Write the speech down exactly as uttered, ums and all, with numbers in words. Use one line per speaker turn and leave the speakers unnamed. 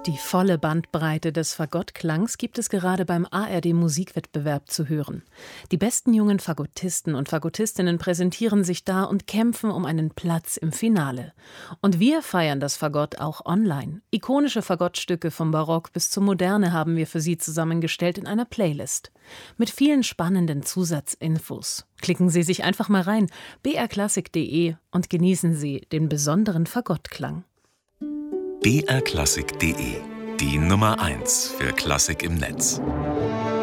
Die volle Bandbreite des Fagottklangs gibt es gerade beim A R D-Musikwettbewerb zu hören. Die besten jungen Fagottisten und Fagottistinnen präsentieren sich da und kämpfen um einen Platz im Finale. Und wir feiern das Fagott auch online. Ikonische Fagottstücke vom Barock bis zur Moderne haben wir für Sie zusammengestellt in einer Playlist. Mit vielen spannenden Zusatzinfos. Klicken Sie sich einfach mal rein, b r klassik punkt d e, und genießen Sie den besonderen Fagottklang.
b r klassik punkt d e, die Nummer eins für Klassik im Netz.